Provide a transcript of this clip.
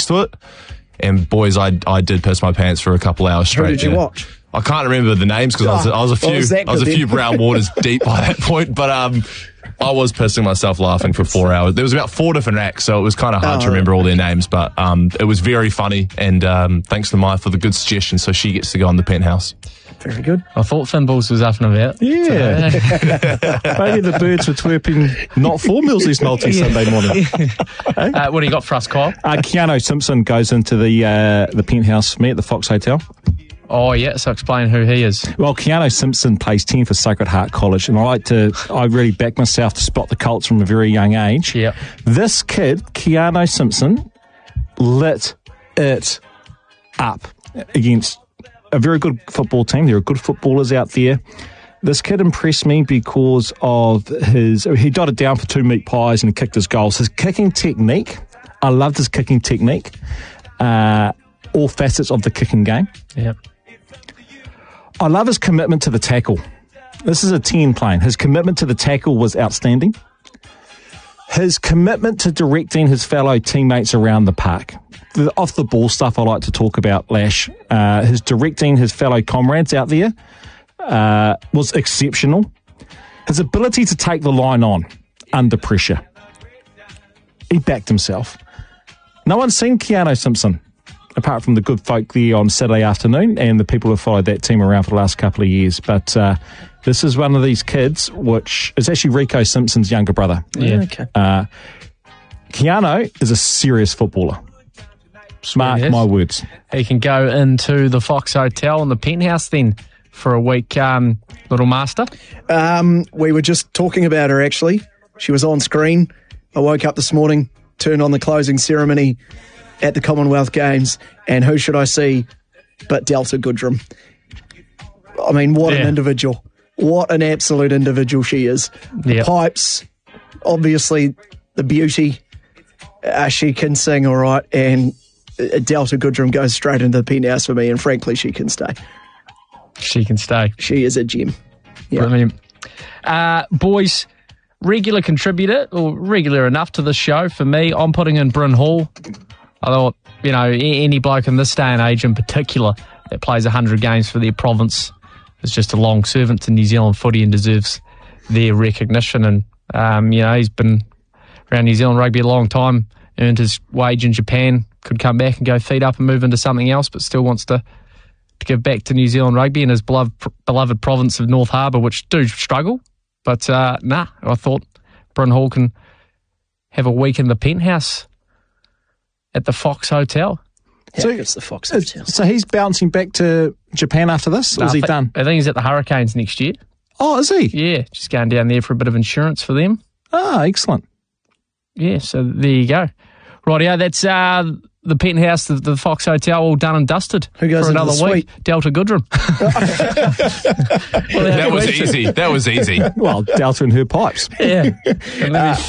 next to it. And boys, I did piss my pants for a couple hours straight. Who did you watch? I can't remember the names because I was a few brown waters deep by that point, but I was pissing myself laughing for 4 hours. There was about 4 different acts, so it was kind of hard to remember all their names, but it was very funny, and thanks to Maya for the good suggestion, so she gets to go on the Penthouse. Very good. I thought Finn Balls was up and about. Yeah. Maybe the birds were twerping not for Millsy's Multi Sunday morning. What do you got for us, Kyle? Keanu Simpson goes into the Penthouse for me at the Fox Hotel. Oh, yeah, so explain who he is. Well, Keanu Simpson plays 10 for Sacred Heart College, and I really back myself to spot the Colts from a very young age. Yep. This kid, Keanu Simpson, lit it up against a very good football team. There are good footballers out there. This kid impressed me because of he dotted down for 2 meat pies and kicked his goals. His kicking technique, I loved his kicking technique. All facets of the kicking game. Yep. I love his commitment to the tackle. This is a 10 playing. His commitment to the tackle was outstanding. His commitment to directing his fellow teammates around the park. The off-the-ball stuff I like to talk about, Lash. His directing his fellow comrades out there was exceptional. His ability to take the line on under pressure. He backed himself. No one's seen Keanu Simpson, apart from the good folk there on Saturday afternoon and the people who followed that team around for the last couple of years. But this is one of these kids, which is actually Rico Simpson's younger brother. Yeah. Okay. Keanu is a serious footballer. Mark my words. He can go into the Fox Hotel and the Penthouse then for a week, little master. We were just talking about her, actually. She was on screen. I woke up this morning, turned on the closing ceremony at the Commonwealth Games, and who should I see but Delta Goodrum? I mean, what an individual. What an absolute individual she is. The pipes, obviously the beauty. She can sing all right, and Delta Goodrum goes straight into the Penthouse for me, and frankly, she can stay. She can stay. She is a gem. Yeah. Brilliant. Boys, regular contributor, or regular enough to the show for me, I'm putting in Bryn Hall. I thought, any bloke in this day and age in particular that plays 100 games for their province is just a long servant to New Zealand footy and deserves their recognition. And, he's been around New Zealand rugby a long time, earned his wage in Japan, could come back and go feet up and move into something else, but still wants to give back to New Zealand rugby and his beloved province of North Harbour, which do struggle. But, I thought Bryn Hall can have a week in the Penthouse at the Fox Hotel. So it's the Fox Hotel. So he's bouncing back to Japan after this? Or is he done? I think he's at the Hurricanes next year. Oh, is he? Yeah, just going down there for a bit of insurance for them. Ah, excellent. Yeah, so there you go. Rightio, that's the Penthouse, the Fox Hotel, all done and dusted. Who goes for into another the week? suite? Delta Goodrum. That was easy. Well, Delta and her pipes. Yeah. And let me